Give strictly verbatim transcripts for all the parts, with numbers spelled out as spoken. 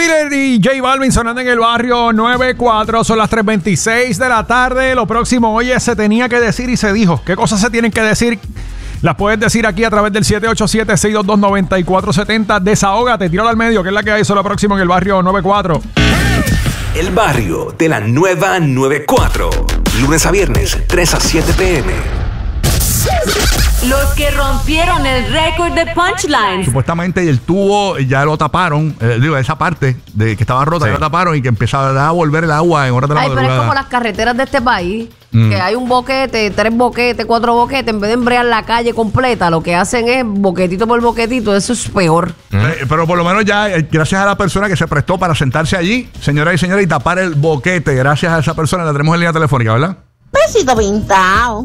Wheeler y J Balvin sonando en el barrio noventa y cuatro. Son las tres veintiséis de la tarde. Lo próximo, oye, se tenía que decir y se dijo. ¿Qué cosas se tienen que decir? Las puedes decir aquí a través del siete ocho siete, seis dos dos, nueve cuatro siete cero. Desahógate, tíralo al medio, que es la que hay. Eso lo próximo en el barrio noventa y cuatro. El barrio de la nueva noventa y cuatro. Lunes a viernes, tres a siete pm. Los que rompieron el récord de punchlines. Supuestamente el tubo ya lo taparon, eh, digo, esa parte de que estaba rota, sí. Ya lo taparon y que empezaba a volver el agua en horas de la Ay, madrugada. pero es como las carreteras de este país, mm. que hay un boquete, tres boquetes, cuatro boquetes, en vez de embrear la calle completa, lo que hacen es boquetito por boquetito, eso es peor. Mm. Eh, pero por lo menos ya, eh, gracias a la persona que se prestó para sentarse allí, señoras y señores, y tapar el boquete, gracias a esa persona, la tenemos en línea telefónica, ¿verdad? Besito pintado.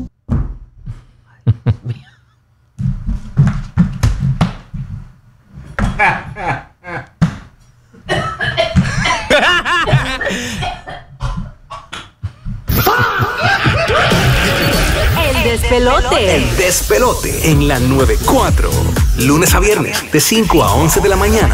El despelote. El despelote en la noventa y cuatro. Lunes a viernes, de cinco a once de la mañana.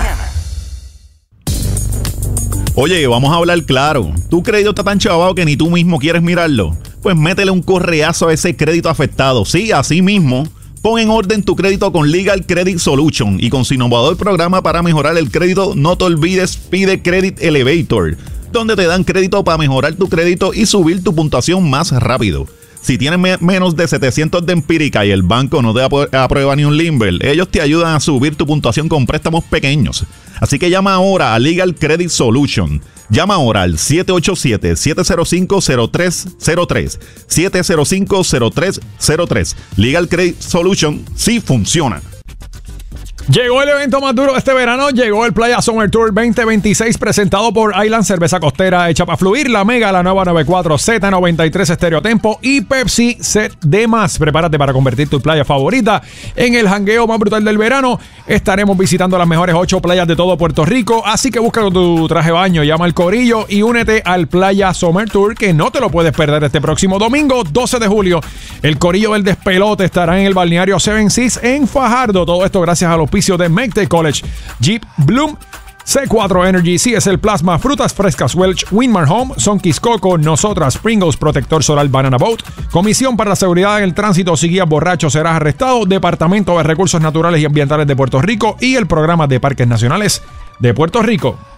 Oye, vamos a hablar claro. ¿Tu crédito está tan chavado que ni tú mismo quieres mirarlo? Pues métele un correazo a ese crédito afectado. Sí, así mismo. Pon en orden tu crédito con Legal Credit Solution y con su innovador programa para mejorar el crédito. No te olvides, pide Credit Elevator, donde te dan crédito para mejorar tu crédito y subir tu puntuación más rápido. Si tienes me- menos de setecientos de empírica y el banco no te ap- aprueba ni un limber, ellos te ayudan a subir tu puntuación con préstamos pequeños. Así que llama ahora a Legal Credit Solution. Llama ahora al siete ocho siete, siete cero cinco, cero tres cero tres. siete cero cinco, cero tres cero tres. Legal Credit Solution sí funciona. Llegó el evento más duro de este verano, llegó el Playa Summer Tour veinte veintiséis presentado por Island Cerveza Costera hecha para fluir, La Mega, la nueva noventa y cuatro, Z noventa y tres Estéreo Tempo y Pepsi Set de más. Prepárate para convertir tu playa favorita en el jangueo más brutal del verano. Estaremos visitando las mejores ocho playas de todo Puerto Rico, así que busca tu traje de baño, llama al corillo y únete al Playa Summer Tour, que no te lo puedes perder este próximo domingo, doce de julio. El corillo del despelote estará en el balneario Seven Seas en Fajardo. Todo esto gracias a los auspicio de Mecte College, Jeep, Bloom, C cuatro Energy, C S L Plasma, Frutas Frescas Welch, Winmar Home, Sonquis Coco, Nosotras, Pringles, Protector Solar Banana Boat, Comisión para la Seguridad en el Tránsito, si guías borracho serás arrestado, Departamento de Recursos Naturales y Ambientales de Puerto Rico y el Programa de Parques Nacionales de Puerto Rico.